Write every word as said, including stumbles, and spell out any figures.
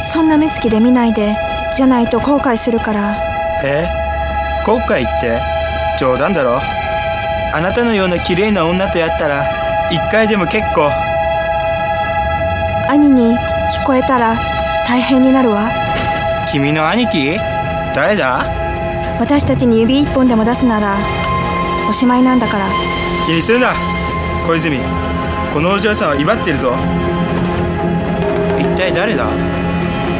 そんな目つきで見ないで、じゃないと後悔するから。 え？後悔って冗談だろ。あなたのような綺麗な女とやったら一回でも結構。 兄に聞こえたら大変になるわ。 君の兄貴？誰だ？ 私たちに指一本でも出すならおしまいなんだから。 気にするな小泉、このお嬢さんは威張ってるぞ。一体誰だ？